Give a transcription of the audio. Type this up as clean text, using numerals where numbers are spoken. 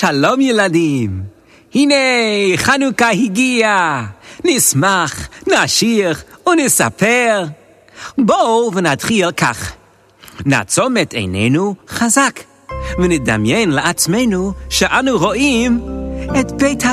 שלום ילדים, הנה חנוכה הגיע, נשמח, נשיר ונספר. בואו ונתחיל כך, נעצום את עינינו חזק, ונדמיין לעצמנו שאנו רואים את בית